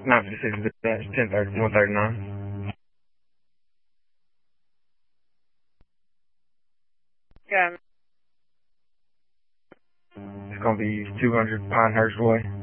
956 dash 1030 139. Okay. It's gonna be 200 Pinehurst Way.